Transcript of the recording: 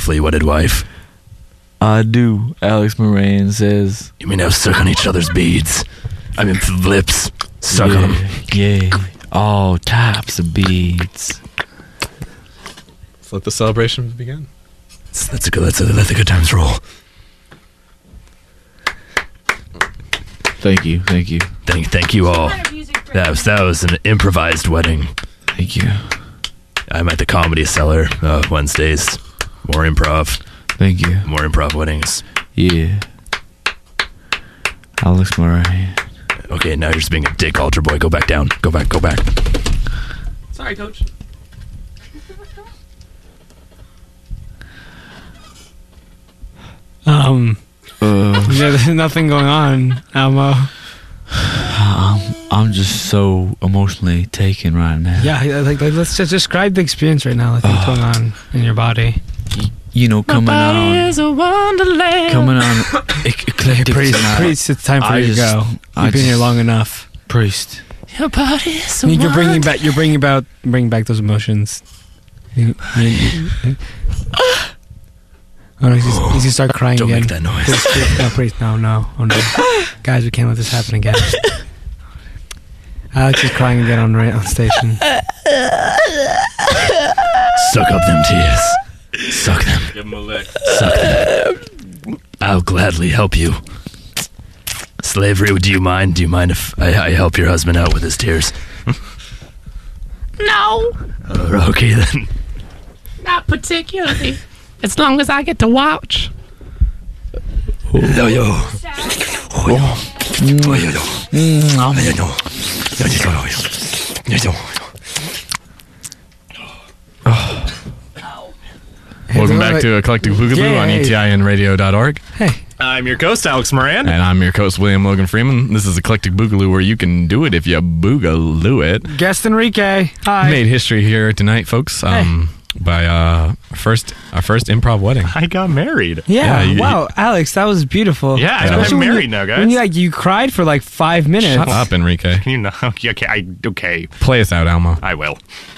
lawfully wedded wife? I do, Alex Moran says. You may now suck on each other's beads. I mean, lips. Suck on them. Yeah, all types of beads. Let's let the celebration begin. Let the good times roll. Thank you. Thank you all. That was an improvised wedding. Thank you. I'm at the Comedy Cellar Wednesdays. More improv. Thank you. More improv weddings. Yeah. Alex Moran. Okay, now you're just being a dick, altar boy. Go back down. Go back. Sorry, Coach. There's nothing going on, Almo. I'm just so emotionally taken right now. Yeah, like let's just describe the experience right now. Like what's going on in your body? You know, coming on eclectic tonight. Priest, it's time for you to go. You've been here long enough. Priest. Your body's a You're bringing back those emotions. Oh no, he's gonna start crying Don't again. make that noise. Priest, no. Oh no. Guys, we can't let this happen again. Alex is crying again on station. Suck up them tears. Suck them. Give him a lick. Suck them. I'll gladly help you. Slavery, do you mind? Do you mind if I help your husband out with his tears? No, Okay then. not particularly. As long as I get to watch. Yo. Welcome back to Eclectic Boogaloo on etinradio.org. Hey. I'm your host, Alex Moran. And I'm your host, William Logan Freeman. This is Eclectic Boogaloo, where you can do it if you boogaloo it. Guest Enrique. Hi. Made history here tonight, folks. By our first improv wedding. I got married. Yeah. Wow, Alex, that was beautiful. Yeah, Especially I'm when married now, guys. When you cried for like 5 minutes. Shut up, Enrique. Can you not? Okay. Play us out, Alma. I will.